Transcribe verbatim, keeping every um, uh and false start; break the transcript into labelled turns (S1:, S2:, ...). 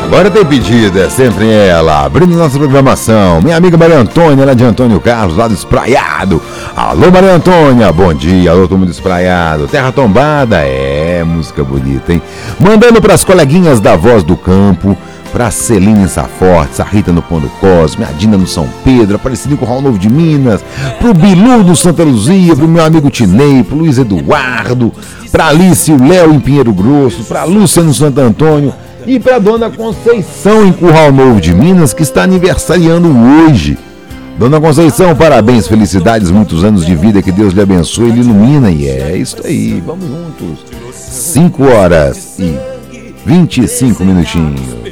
S1: Agora tem pedido, é sempre ela, abrindo nossa programação. Minha amiga Maria Antônia, lá de Antônio Carlos, lá do Espraiado. Alô, Maria Antônia, bom dia. Alô, todo mundo Espraiado. Terra Tombada, é, música bonita, hein? Mandando pras coleguinhas da Voz do Campo, pra Celina em Safortes, a Rita no Pão do Cosme, a Dina no São Pedro, a Aparecida em Curral Novo de Minas, pro Bilu do Santa Luzia, pro meu amigo Tinei, pro Luiz Eduardo, pra Alice e o Léo em Pinheiro Grosso, pra Lúcia no Santo Antônio e pra Dona Conceição em Curral Novo de Minas, que está aniversariando hoje. Dona Conceição, parabéns, felicidades, muitos anos de vida, que Deus lhe abençoe e lhe ilumina. E é isso aí, vamos juntos. cinco horas e vinte e cinco minutinhos.